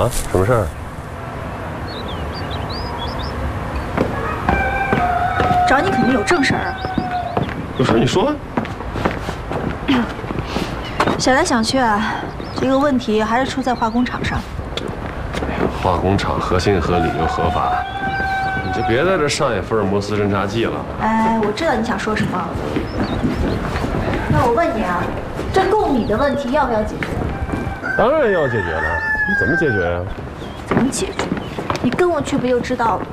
了？什么事儿？ 找你肯定有正事儿啊。 有事你说。 想来想去啊，这个问题还是出在化工厂上。 化工厂合情合理又合法，你就别在这上演福尔摩斯侦察记了。 哎，我知道你想说什么。那我问你啊，这供米的问题要不要解决？ 当然要解决了，你怎么解决呀？ 怎么解决？你跟我去不就知道了？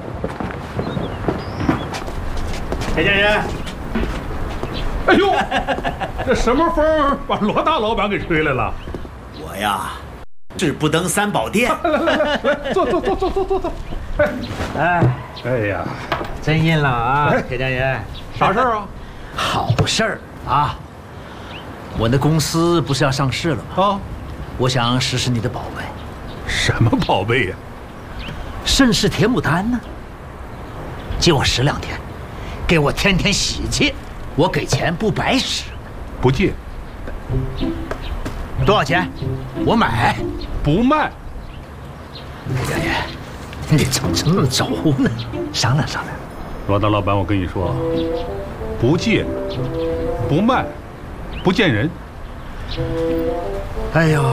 田家人， 哎呦，这什么风把罗大老板给吹来了？ 我呀，是不登三宝殿。 来，坐。哎呀， 真硬朗啊，田家人。 啥事儿啊？ 好事儿啊！我的公司不是要上市了吗？ 啊， 我想试试你的宝贝。 什么宝贝呀？ 盛世铁牡丹呢？借我10两天，给我天天洗洁，我给钱不白使。 不借， 多少钱？我买。 不卖。 田家人，你怎么这么轴呢？商量商量。 罗大老板，我跟你说，不借，不卖，不见人。 哎呦，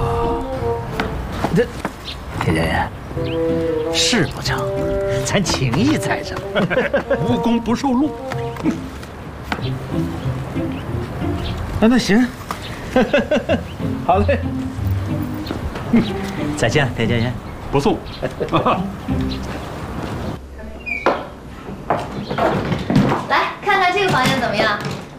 这田家人，事不成，咱情义在这。 无功不受禄。 那行，好嘞。再见，田家人。 不送。 来看看这个房间怎么样？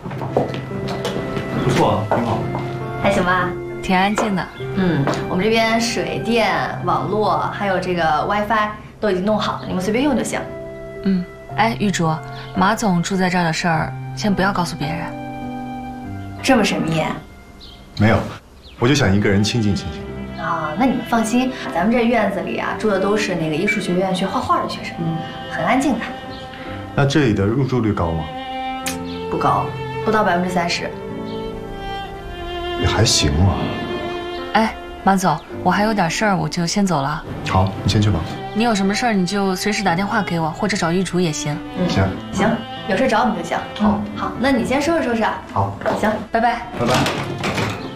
不错，挺好。 还行吧？ 挺安静的。 我们这边水电、网络还有这个 WiFi 都已经弄好了，你们随便用就行。 哎，玉竹，马总住在这儿的事儿，先不要告诉别人。 这么神秘？ 没有，我就想一个人清静清静。 啊，那你们放心，咱们这院子里啊住的都是那个艺术学院学画画的学生，很安静的。 那这里的入住率高吗？ 不高，不到30%。 也还行嘛。 哎，马总，我还有点事儿，我就先走了。 好，你先去吧。 你有什么事儿你就随时打电话给我，或者找玉竹也行。 行， 行，有事找你就行。好，那你先收拾收拾啊。 好， 行，拜拜。 拜拜。